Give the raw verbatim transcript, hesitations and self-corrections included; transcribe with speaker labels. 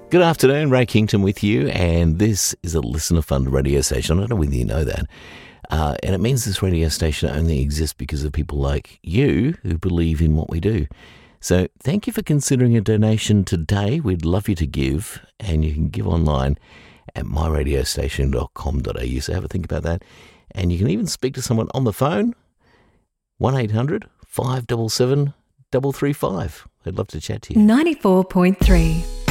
Speaker 1: Good afternoon, Ray Kington with you, and this is a listener-funded radio station. I don't know whether you know that. Uh, and it means this radio station only exists because of people like you who believe in what we do. So thank you for considering a donation today. We'd love you to give, and you can give online at my radio station dot com dot a u. So have a think about that. And you can even speak to someone on the phone, one eight hundred five seven seven three three five. I'd love to chat to you.
Speaker 2: ninety-four point three